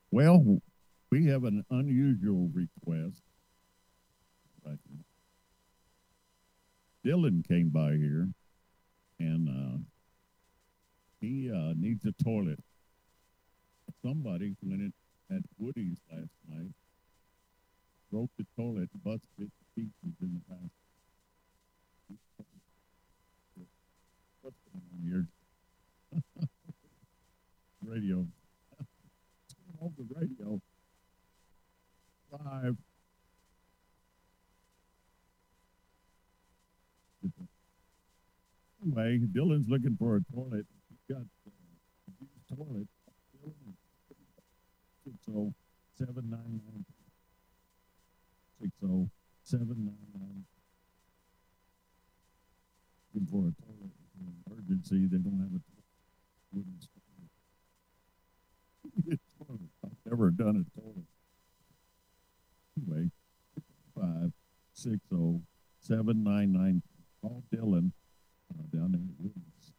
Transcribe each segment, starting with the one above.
Well, we have an unusual request. Right. Dylan came by here and he needs a toilet. Somebody went in at Woody's last night, broke the toilet, busted it to pieces in the bathroom. What's going on here? Radio. On the radio. Live. Anyway, Dylan's looking for a toilet. He's got a used toilet. 60799 60799 looking for a toilet for an emergency. They don't have a toilet. I've never done a toilet. Anyway, 560 799. Call Dylan down there at Woods.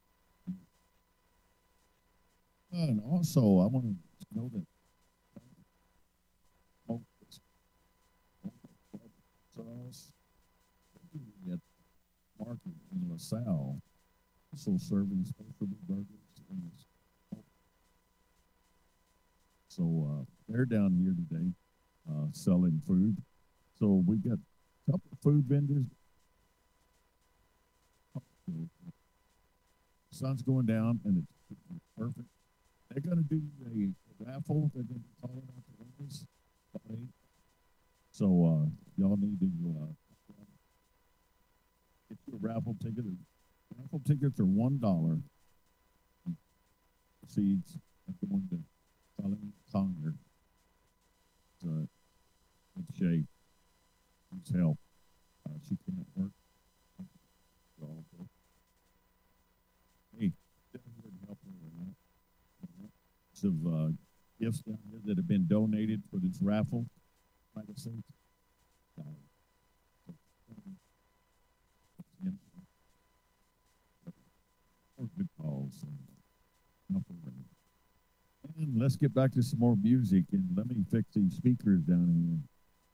And also, I want to know that sauce at Market in LaSalle, also serving special burgers. And so they're down here today selling food. So we got a couple of food vendors. The sun's going down and it's perfect. They're going to do a raffle. They're going to be calling out the winners about 8. So y'all need to get your raffle ticket. Raffle tickets are $1. Proceeds are going to Colleen Conger. It's in shape. Needs help. She can't work. So, hey, down here to help her with that. Some gifts down here that have been donated for this raffle. Like I say, good calls. And let's get back to some more music and let me fix these speakers down here.